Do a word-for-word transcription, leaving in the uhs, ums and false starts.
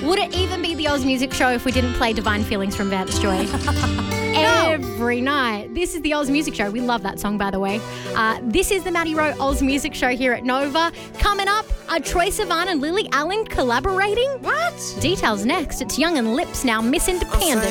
Would it even be the Oz Music Show if we didn't play Divine Feelings from Vance Joy? Every night. This is the Oz Music Show. We love that song, by the way. Uh, this is the Maddie Rowe Oz Music Show here at Nova. Coming up, are Troye Sivan and Lily Allen collaborating? What? Details next. It's Young and Lips now, Miss Independent.